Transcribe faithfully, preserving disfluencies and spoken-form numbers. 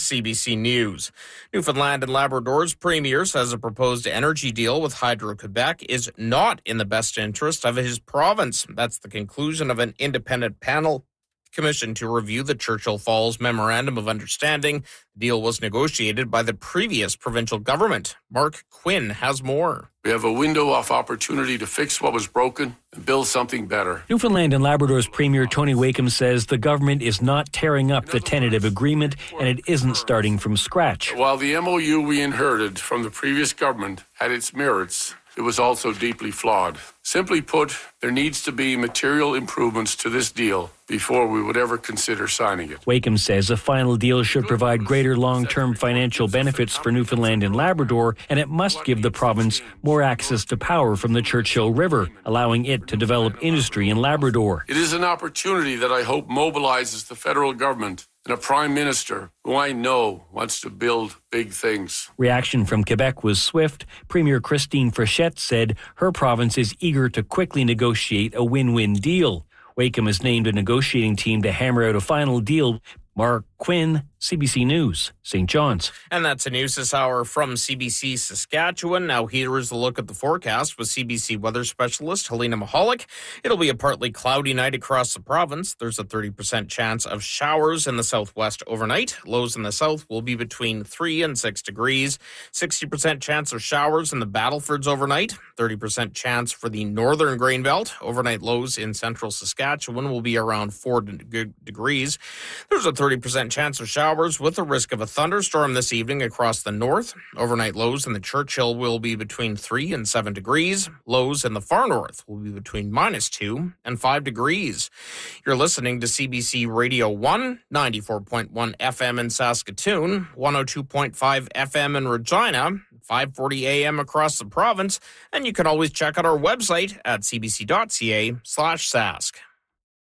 C B C News. Newfoundland and Labrador's premier says a proposed energy deal with Hydro-Quebec is not in the best interest of his province. That's the conclusion of an independent panel commissioned to review the Churchill Falls Memorandum of Understanding. The deal was negotiated by the previous provincial government. Mark Quinn has more. We have a window of opportunity to fix what was broken and build something better. Newfoundland and Labrador's Premier Tony Wakeham says the government is not tearing up the tentative agreement and it isn't starting from scratch. While the M O U we inherited from the previous government had its merits, it was also deeply flawed. Simply put, there needs to be material improvements to this deal before we would ever consider signing it. Wakeham says a final deal should provide greater long-term financial benefits for Newfoundland and Labrador, and it must give the province more access to power from the Churchill River, allowing it to develop industry in Labrador. It is an opportunity that I hope mobilizes the federal government and a prime minister who I know wants to build big things. Reaction from Quebec was swift. Premier Christine Frechette said her province is eager to quickly negotiate a win-win deal. Wakeham has named a negotiating team to hammer out a final deal. Mark Quinn, C B C News, Saint John's. And that's a news this hour from C B C Saskatchewan. Now here is a look at the forecast with C B C weather specialist Helena Mahalik. It'll be a partly cloudy night across the province. There's a thirty percent chance of showers in the southwest overnight. Lows in the south will be between three and six degrees. sixty percent chance of showers in the Battlefords overnight. thirty percent chance for the northern grain belt. Overnight lows in central Saskatchewan will be around four de- degrees. There's a thirty percent chance of showers with a risk of a thunderstorm this evening across the north. Overnight lows in the Churchill will be between three and seven degrees. Lows in the far north will be between minus two and five degrees. You're listening to C B C Radio one, ninety-four point one F M in Saskatoon, one oh two point five F M in Regina, five forty A M across the province, and you can always check out our website at cbc.ca slash sask.